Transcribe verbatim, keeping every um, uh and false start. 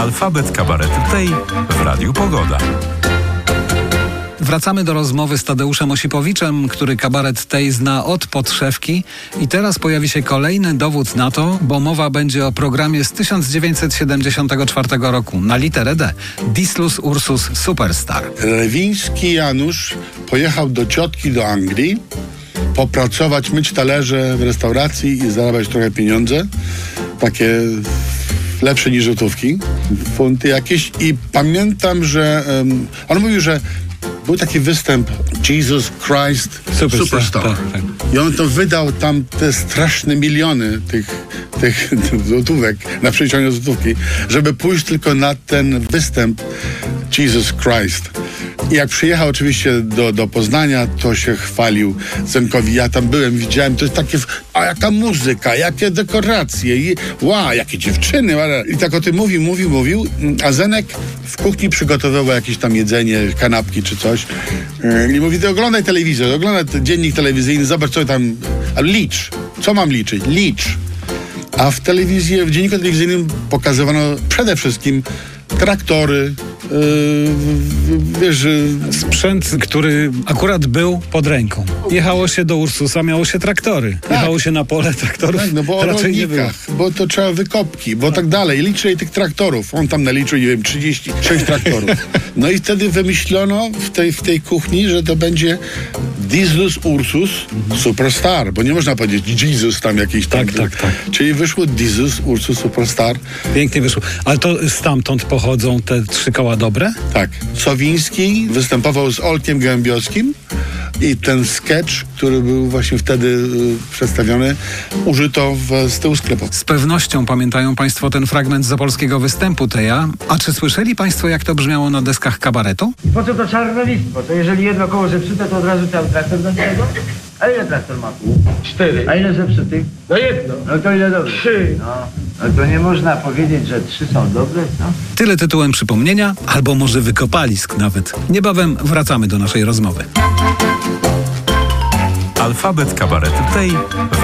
Alfabet Kabaretu Tej w Radiu Pogoda. Wracamy do rozmowy z Tadeuszem Osipowiczem, który kabaret tej zna od podszewki i teraz pojawi się kolejny dowód na to, bo mowa będzie o programie z tysiąc dziewięćset siedemdziesiątego czwartego roku na literę D. Disclus Ursus Superstar. Rewiński Janusz pojechał do ciotki do Anglii, popracować, myć talerze w restauracji i zarabiać trochę pieniądze, takie lepsze niż złotówki, funty jakieś. I pamiętam, że um, on mówił, że był taki występ Jesus Christ Superstar. Superstar. Tak, tak. I on to wydał tam te straszne miliony tych, tych złotówek na przeliczeniu złotówki, żeby pójść tylko na ten występ Jesus Christ. I jak przyjechał oczywiście do, do Poznania, to się chwalił Zenkowi. Ja tam byłem, widziałem, to jest takie, a jaka muzyka, jakie dekoracje, i wow, jakie dziewczyny. I tak o tym mówił, mówił, mówił, a Zenek w kuchni przygotowywał jakieś tam jedzenie, kanapki czy coś. I mówi, ty oglądaj telewizor, oglądaj dziennik telewizyjny, zobacz co tam, a licz, co mam liczyć? Licz. A w telewizji, w dzienniku telewizyjnym pokazywano przede wszystkim traktory, Yy, wiesz, sprzęt, który akurat był pod ręką. Jechało się do Ursusa, miało się traktory. Tak. Jechało się na pole, traktorów tak, no bo o raczej nie było. Bo to trzeba wykopki, bo tak, tak dalej. Liczyli tych traktorów. On tam naliczył, nie wiem, trzydzieści sześć traktorów. No i wtedy wymyślono w tej, w tej kuchni, że to będzie Disclus Ursus Superstar, bo nie można powiedzieć Jesus tam jakiś tam. Tak, tak, tak. Czyli wyszło Disclus Ursus Superstar. Pięknie wyszło. Ale to stamtąd pochodzą te trzy koła dobre? Tak. Sowiński występował z Olkiem Gołębiowskim i ten sketch, który był właśnie wtedy y, przedstawiony, użyto w, z tyłu sklepu. Z pewnością pamiętają Państwo ten fragment z opolskiego występu Teja. A czy słyszeli Państwo, jak to brzmiało na deskach kabaretu? I po co to czarnowictwo? To jeżeli jedno koło zepsute, to od razu tam traktor do niego? A ile traktor ma? Cztery. A ile zepsutych? No jedno. No to ile dobre? Trzy. No, no to nie można powiedzieć, że trzy są dobre, no? Tyle tytułem przypomnienia, albo może wykopalisk nawet. Niebawem wracamy do naszej rozmowy. Alfabet Kabaretu Tej